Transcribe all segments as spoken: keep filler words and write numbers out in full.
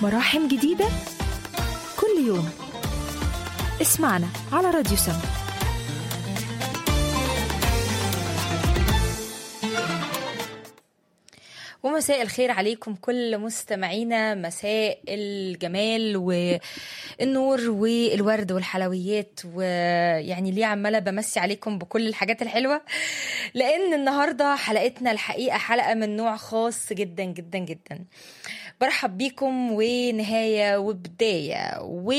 مراحم جديدة كل يوم. اسمعنا على راديو سم. ومساء الخير عليكم كل مستمعينا، مساء الجمال والنور والورد والحلويات، ويعني ليه عمالة بمسي عليكم بكل الحاجات الحلوة، لأن النهاردة حلقتنا الحقيقة حلقة من نوع خاص جدا جدا جدا. برحب بيكم ونهاية وبداية.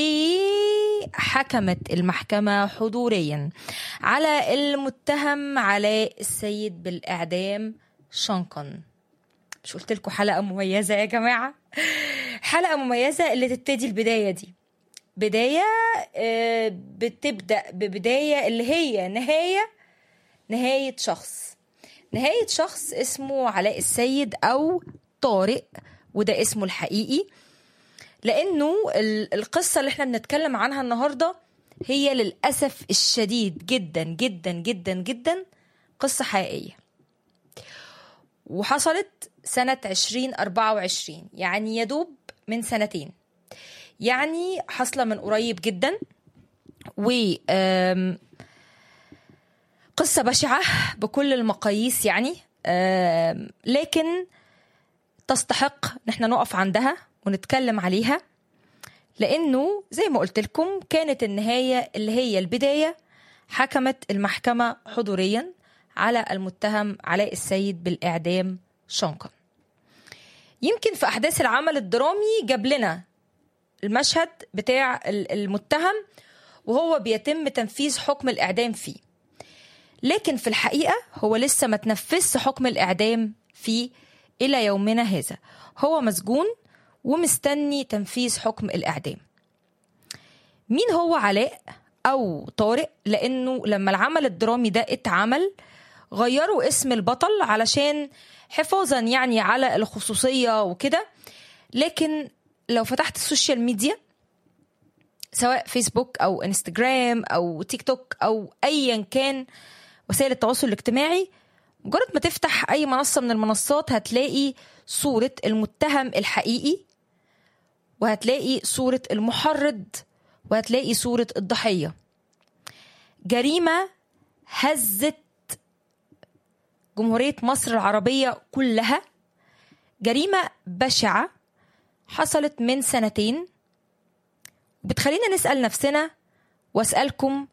وحكمت المحكمة حضوريا على المتهم علاء السيد بالإعدام شنقا. مش قلت لكم حلقة مميزة يا جماعة؟ حلقة مميزة اللي تبتدي البداية دي، بداية بتبدأ ببداية اللي هي نهاية نهاية شخص نهاية شخص اسمه علاء السيد أو طارق، وده اسمه الحقيقي، لأنه القصة اللي احنا بنتكلم عنها النهاردة هي للأسف الشديد جدا جدا جدا جدا قصة حقيقية، وحصلت سنة عشرين أربعة وعشرين، يعني يدوب من سنتين، يعني حصلة من قريب جدا. و قصة بشعة بكل المقاييس يعني، لكن تستحق نحن نقف عندها ونتكلم عليها، لأنه زي ما قلت لكم كانت النهاية اللي هي البداية. حكمت المحكمة حضوريا على المتهم علاء السيد بالإعدام شنقا. يمكن في أحداث العمل الدرامي جاب لنا المشهد بتاع المتهم وهو بيتم تنفيذ حكم الإعدام فيه، لكن في الحقيقة هو لسه ما تنفذش حكم الإعدام فيه إلى يومنا هذا. هو مسجون ومستني تنفيذ حكم الإعدام. مين هو علاء أو طارق؟ لأنه لما العمل الدرامي ده اتعمل غيروا اسم البطل علشان حفاظا يعني على الخصوصية وكده، لكن لو فتحت السوشيال ميديا سواء فيسبوك أو انستجرام أو تيك توك أو أيا كان وسائل التواصل الاجتماعي، مجرد ما تفتح أي منصة من المنصات هتلاقي صورة المتهم الحقيقي، وهتلاقي صورة المحرض، وهتلاقي صورة الضحية. جريمة هزت جمهورية مصر العربية كلها، جريمة بشعة حصلت من سنتين، بتخلينا نسأل نفسنا واسألكم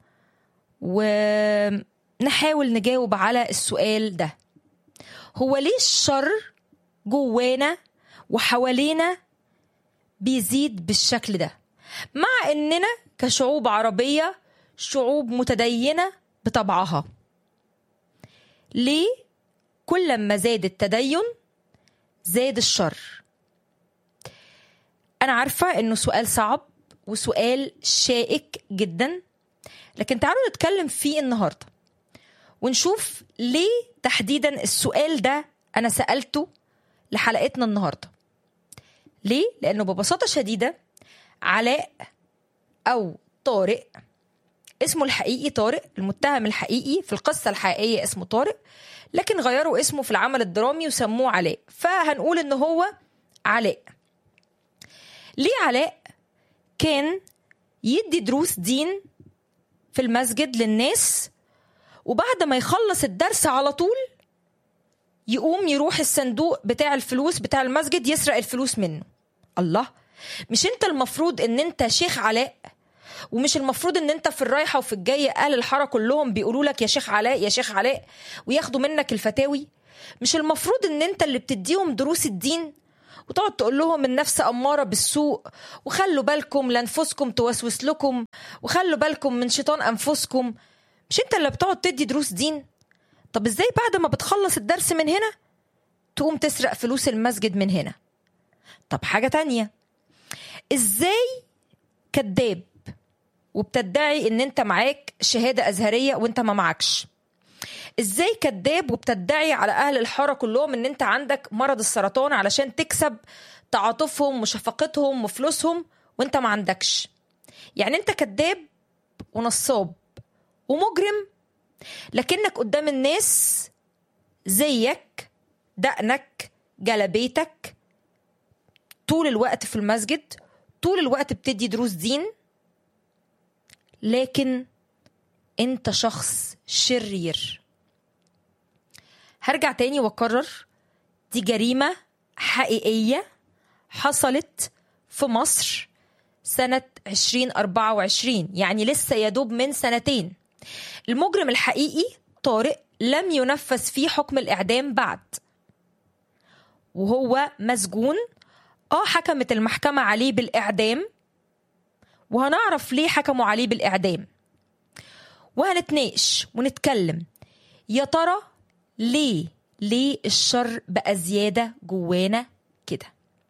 ونحاول نجاوب على السؤال ده: هو ليه الشر جوانا وحوالينا بيزيد بالشكل ده، مع اننا كشعوب عربية شعوب متدينة بطبعها؟ ليه كل ما زاد التدين زاد الشر؟ أنا عارفة إنه سؤال صعب وسؤال شائك جدا، لكن تعالوا نتكلم فيه النهاردة ونشوف ليه تحديدا السؤال ده أنا سألته لحلقتنا النهاردة. ليه؟ لأنه ببساطة شديدة علاء أو طارق، اسمه الحقيقي طارق، المتهم الحقيقي في القصة الحقيقية اسمه طارق، لكن غيروا اسمه في العمل الدرامي وسموه علاء، فهنقول إنه هو علاء. ليه علاء كان يدي دروس دين في المسجد للناس، وبعد ما يخلص الدرس على طول يقوم يروح الصندوق بتاع الفلوس بتاع المسجد يسرق الفلوس منه؟ الله، مش انت المفروض ان انت شيخ علاء؟ ومش المفروض ان انت في الرايحة وفي الجاية اهل الحارة كلهم بيقولوا لك يا شيخ علاء يا شيخ علاء وياخدوا منك الفتاوي؟ مش المفروض ان انت اللي بتديهم دروس الدين وتقعد تقول لهم النفس أمارة بالسوء، وخلوا بالكم لأنفسكم توسوس لكم، وخلوا بالكم من شيطان أنفسكم؟ مش انت اللي بتقعد تدي دروس دين؟ طب ازاي بعد ما بتخلص الدرس من هنا تقوم تسرق فلوس المسجد من هنا؟ طب حاجة تانية، ازاي كذاب وبتدعي ان انت معاك شهادة أزهرية وانت ما معكش؟ ازاي كذاب وبتدعي على اهل الحارة كلهم ان انت عندك مرض السرطان علشان تكسب تعاطفهم وشفقتهم وفلوسهم وانت ما عندكش؟ يعني انت كذاب ونصاب ومجرم، لكنك قدام الناس زيك، دقنك، جلبيتك، طول الوقت في المسجد، طول الوقت بتدي دروس دين، لكن انت شخص شرير. هرجع تاني وأكرر، دي جريمة حقيقية حصلت في مصر سنة عشرين أربعة وعشرين، يعني لسه يدوب من سنتين. المجرم الحقيقي طارق لم ينفذ فيه حكم الإعدام بعد، وهو مسجون. اه حكمت المحكمة عليه بالإعدام، وهنعرف ليه حكموا عليه بالإعدام، وهنتناقش ونتكلم يا ترى ليه ليه الشر بقى زيادة جوانا كده.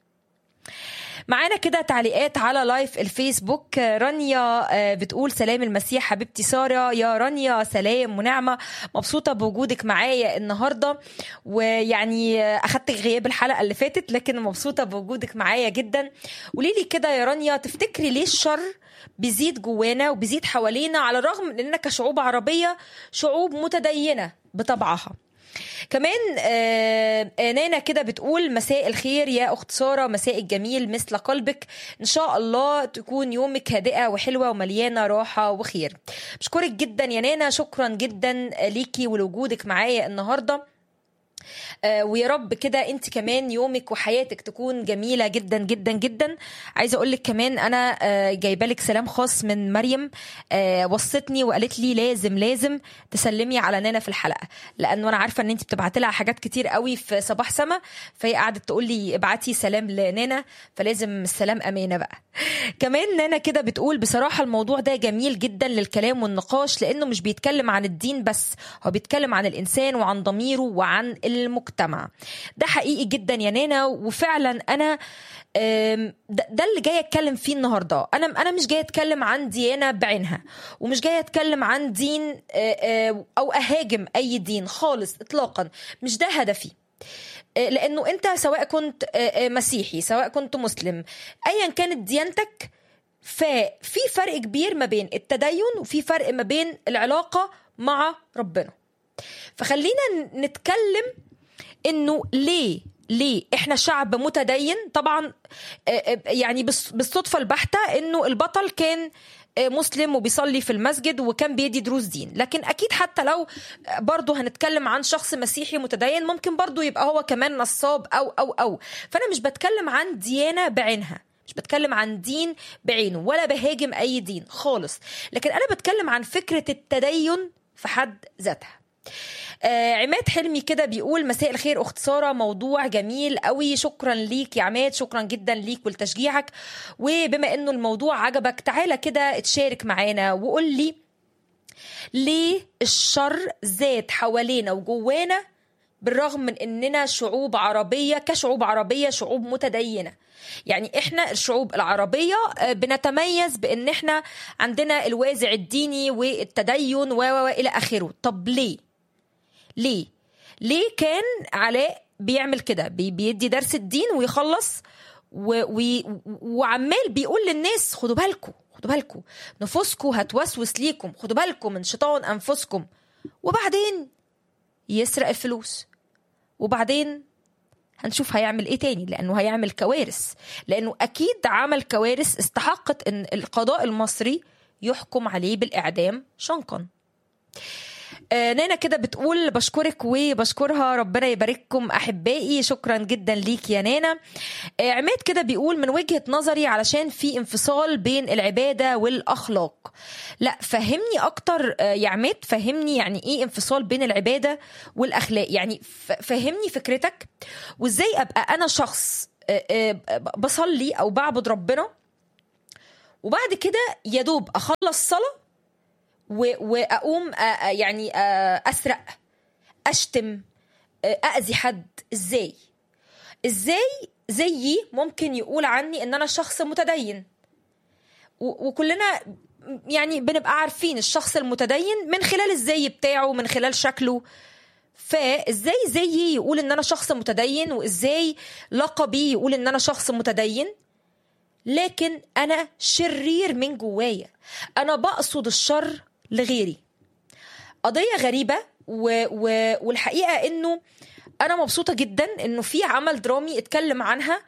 معانا كده تعليقات على لايف الفيسبوك. رانيا بتقول سلام المسيح حبيبتي سارة. يا رانيا سلام ونعمة، مبسوطة بوجودك معايا النهاردة، ويعني أخدت غياب الحلقة اللي فاتت لكن مبسوطة بوجودك معايا جدا. قوليلي كده يا رانيا، تفتكري ليه الشر بيزيد جوانا وبيزيد حوالينا على الرغم من أننا كشعوب عربية شعوب متدينة بطبعها؟ كمان آه نانا كده بتقول مساء الخير يا أخت سارة، مساء الجميل مثل قلبك، إن شاء الله تكون يومك هادئة وحلوة ومليانة راحة وخير. بشكرك جدا يا نانا، شكرا جدا ليكي ولوجودك معايا النهاردة. آه ويا رب كده انت كمان يومك وحياتك تكون جميلة جدا جدا جدا. عايزة اقولك كمان انا آه جايبالك سلام خاص من مريم، آه وصتني وقالت لي لازم لازم تسلمي على نانا في الحلقة، لانه انا عارفة ان انت بتبعتي لها حاجات كتير قوي في صباح سما، فهي قعدت تقول لي ابعتي سلام لنانا، فلازم السلام امانة بقى. كمان نانا كده بتقول بصراحة الموضوع ده جميل جدا للكلام والنقاش، لانه مش بيتكلم عن الدين بس، هو بيتكلم عن الانسان وعن ضميره وعن المجتمع. ده حقيقي جدا يا نانا، وفعلا انا ده اللي جاي اتكلم فيه النهارده. انا انا مش جاي اتكلم عن ديانه بعينها، ومش جاي اتكلم عن دين او اهاجم اي دين خالص اطلاقا، مش ده هدفي. لانه انت سواء كنت مسيحي سواء كنت مسلم ايا كانت ديانتك، ففي فرق كبير ما بين التدين وفي فرق ما بين العلاقه مع ربنا. فخلينا نتكلم انه ليه ليه احنا شعب متدين. طبعا يعني بالصدفه البحته انه البطل كان مسلم وبيصلي في المسجد وكان بيدي دروس دين، لكن اكيد حتى لو برضو هنتكلم عن شخص مسيحي متدين ممكن برضو يبقى هو كمان نصاب او او او فانا مش بتكلم عن ديانه بعينها، مش بتكلم عن دين بعينه، ولا بهاجم اي دين خالص، لكن انا بتكلم عن فكره التدين في حد ذاتها. آه عماد حلمي كده بيقول مساء الخير أخت سارة، موضوع جميل قوي، شكرا ليك يا عماد، شكرا جدا ليك ولتشجيعك. وبما انه الموضوع عجبك تعالى كده اتشارك معانا وقول لي ليه الشر زاد حوالينا وجوانا بالرغم من اننا شعوب عربية، كشعوب عربية شعوب متدينة. يعني احنا الشعوب العربية بنتميز بان احنا عندنا الوازع الديني والتدين والى اخره. طب ليه ليه ليه كان علاء بيعمل كده، بيدي درس الدين ويخلص و... و... وعمال بيقول للناس خدوا بالكم خدوا بالكم نفوسكم هتوسوس ليكم، خدوا بالكم من شيطان انفسكم، وبعدين يسرق الفلوس، وبعدين هنشوف هيعمل ايه تاني، لانه هيعمل كوارث، لانه اكيد عمل كوارث استحقت ان القضاء المصري يحكم عليه بالاعدام شنقا. آه نانا كده بتقول بشكرك وبشكرها، ربنا يبارككم احبائي، شكرا جدا ليك يا نانا. آه عماد كده بيقول من وجهة نظري علشان في انفصال بين العبادة والاخلاق. لا فهمني اكتر آه يا عماد، فهمني يعني ايه انفصال بين العبادة والاخلاق، يعني فهمني فكرتك، وازاي ابقى انا شخص آه آه بصلي او بعبد ربنا وبعد كده يدوب اخلص صلاة واقوم يعني اسرق اشتم اذي حد. ازاي ازاي زيي ممكن يقول عني ان انا شخص متدين؟ وكلنا يعني بنبقى عارفين الشخص المتدين من خلال الزي بتاعه، من خلال شكله. فازاي زيي يقول ان انا شخص متدين، وازاي لقبي يقول ان انا شخص متدين لكن انا شرير من جوايا، انا بقصد الشر لغيري؟ قضية غريبة و... و... والحقيقة انه انا مبسوطة جدا انه في عمل درامي اتكلم عنها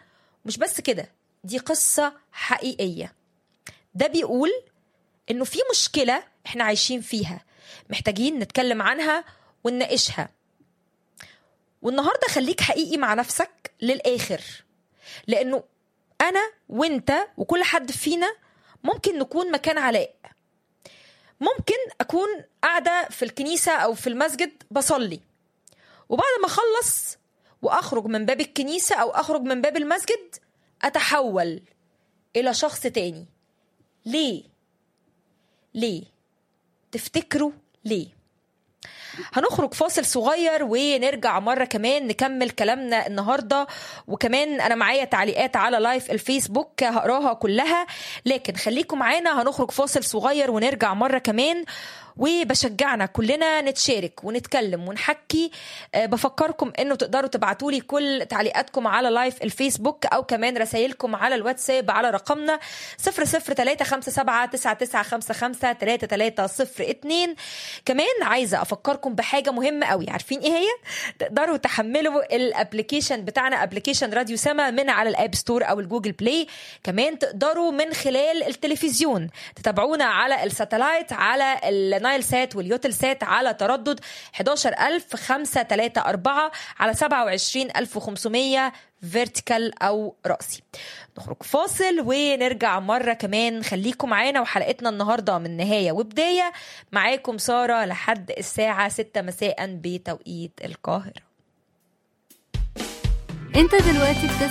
مش بس كده، دي قصة حقيقية. ده بيقول إنه في مشكلة إحنا عايشين فيها محتاجين نتكلم عنها ونناقشها. والنهاردة خليك حقيقي مع نفسك للآخر، لأنه أنا وإنت وكل حد فينا ممكن نكون مكان علاء. ممكن أكون قاعدة في الكنيسة أو في المسجد بصلي، وبعد ما أخلص وأخرج من باب الكنيسة أو أخرج من باب المسجد أتحول إلى شخص تاني. ليه؟ ليه؟ تفتكروا ليه؟ هنخرج فاصل صغير ونرجع مرة كمان نكمل كلامنا النهاردة. وكمان أنا معايا تعليقات على لايف الفيسبوك هقراها كلها، لكن خليكم معانا. هنخرج فاصل صغير ونرجع مرة كمان، وبشجعنا كلنا نتشارك ونتكلم ونحكي. أه بفكركم انه تقدروا تبعتوا لي كل تعليقاتكم على لايف الفيسبوك او كمان رسائلكم على الواتساب على رقمنا صفر صفر تلاتة خمسة سبعة تسعة تسعة خمسة خمسة تلاتة تلاتة صفر اتنين. كمان عايزة افكركم بحاجة مهمة قوي. عارفين ايه هي؟ تقدروا تحملوا الابليكيشن بتاعنا، ابليكيشن راديو سما، من على الاب ستور او الجوجل بلاي. كمان تقدروا من خلال التلفزيون تتابعونا على الساتلايت على ال نايل سات واليوتل سات على تردد حداشر ألف وخمسة تلاتة أربعة على سبعة وعشرين ألف وخمسمية فيرتيكال أو رأسي. نخرج فاصل ونرجع مرة كمان. خليكم معانا، وحلقتنا النهاردة من نهاية وبداية. معاكم سارة لحد الساعة ستة مساء بتوقيت القاهرة. انت دلوقتي بتسمع